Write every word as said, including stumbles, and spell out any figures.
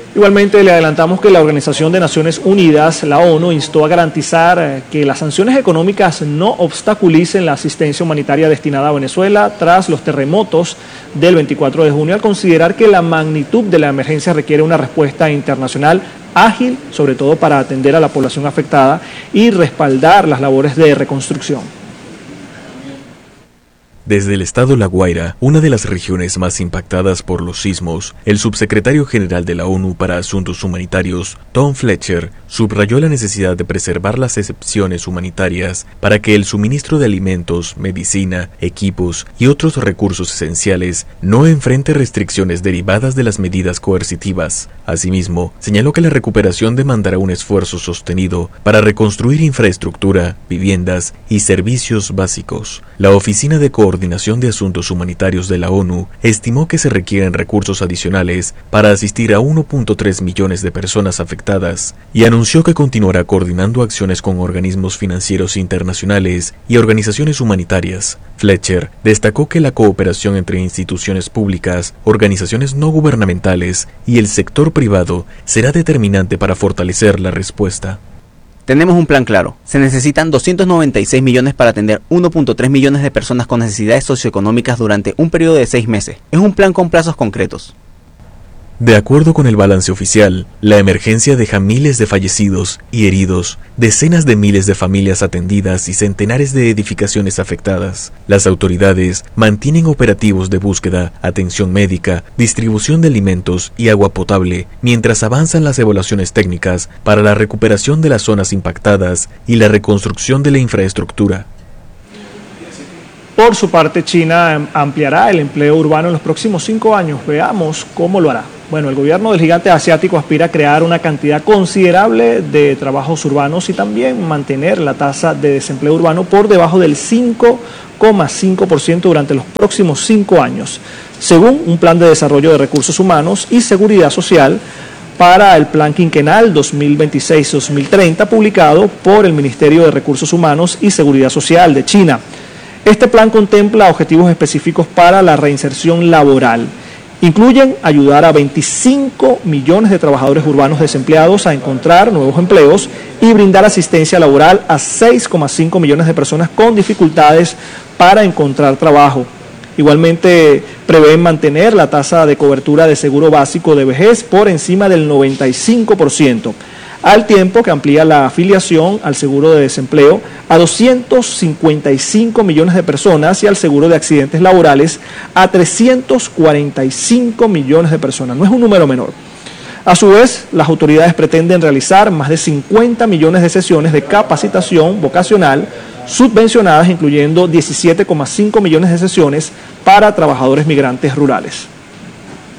Igualmente le adelantamos que la Organización de Naciones Unidas, la ONU, instó a garantizar que las sanciones económicas no obstaculicen la asistencia humanitaria destinada a Venezuela tras los terremotos del veinticuatro de junio, al considerar que la magnitud de la emergencia requiere una respuesta internacional ágil, sobre todo para atender a la población afectada y respaldar las labores de reconstrucción. Desde el estado La Guaira, una de las regiones más impactadas por los sismos, el subsecretario general de la ONU para Asuntos Humanitarios, Tom Fletcher, subrayó la necesidad de preservar las excepciones humanitarias para que el suministro de alimentos, medicina, equipos y otros recursos esenciales no enfrente restricciones derivadas de las medidas coercitivas. Asimismo, señaló que la recuperación demandará un esfuerzo sostenido para reconstruir infraestructura, viviendas y servicios básicos. La Oficina de Coordinación Coordinación de Asuntos Humanitarios de la ONU estimó que se requieren recursos adicionales para asistir a uno punto tres millones de personas afectadas y anunció que continuará coordinando acciones con organismos financieros internacionales y organizaciones humanitarias. Fletcher destacó que la cooperación entre instituciones públicas, organizaciones no gubernamentales y el sector privado será determinante para fortalecer la respuesta. Tenemos un plan claro. Se necesitan doscientos noventa y seis millones para atender uno punto tres millones de personas con necesidades socioeconómicas durante un periodo de seis meses. Es un plan con plazos concretos. De acuerdo con el balance oficial, la emergencia deja miles de fallecidos y heridos, decenas de miles de familias atendidas y centenares de edificaciones afectadas. Las autoridades mantienen operativos de búsqueda, atención médica, distribución de alimentos y agua potable, mientras avanzan las evaluaciones técnicas para la recuperación de las zonas impactadas y la reconstrucción de la infraestructura. Por su parte, China ampliará el empleo urbano en los próximos cinco años. Veamos cómo lo hará. Bueno, el gobierno del gigante asiático aspira a crear una cantidad considerable de trabajos urbanos y también mantener la tasa de desempleo urbano por debajo del cinco coma cinco por ciento durante los próximos cinco años, según un plan de desarrollo de recursos humanos y seguridad social para el Plan Quinquenal dos mil veintiséis a dos mil treinta, publicado por el Ministerio de Recursos Humanos y Seguridad Social de China. Este plan contempla objetivos específicos para la reinserción laboral. Incluyen ayudar a veinticinco millones de trabajadores urbanos desempleados a encontrar nuevos empleos y brindar asistencia laboral a seis coma cinco millones de personas con dificultades para encontrar trabajo. Igualmente prevén mantener la tasa de cobertura de seguro básico de vejez por encima del noventa y cinco por ciento, al tiempo que amplía la afiliación al seguro de desempleo a doscientos cincuenta y cinco millones de personas y al seguro de accidentes laborales a trescientos cuarenta y cinco millones de personas. No es un número menor. A su vez, las autoridades pretenden realizar más de cincuenta millones de sesiones de capacitación vocacional subvencionadas, incluyendo diecisiete coma cinco millones de sesiones para trabajadores migrantes rurales.